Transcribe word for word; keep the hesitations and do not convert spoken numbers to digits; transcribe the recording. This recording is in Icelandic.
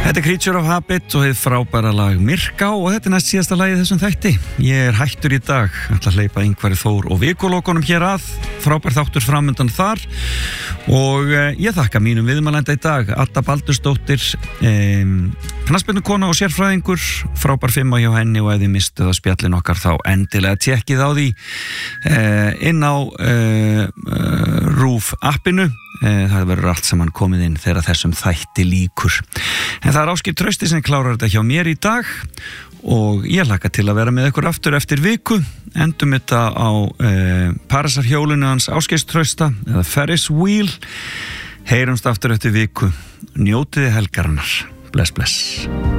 Þetta er Creature of Habit og hefur frábæra lag Myrká og þetta er næst síðasta lagið þessum þætti. Ég er hættur í dag, ætla að hleypa Ingvari Þór og vikulókunum hér að, frábær þáttur framundan þar og eh, ég þakka mínum viðmælanda í dag, Adda Baldursdóttir, eh, knattspyrnukona og sérfræðingur, frábær fimma hjá henni og ef þið mistuð að spjallin okkar þá endilega tjekkið á því eh, inn á eh, RÚV appinu. Það verður allt saman komið inn þegar þessum þætti líkur. En það er Ásgeir Trausti sem klárar þetta hjá mér í dag og ég hlakka til að vera með ykkur aftur eftir viku. Endum þetta á eh, Parísarhjólinu hans Ásgeirs Trausta eða Ferris Wheel. Heyrumst aftur eftir viku. Njótiði helgarinnar. Bless, bless.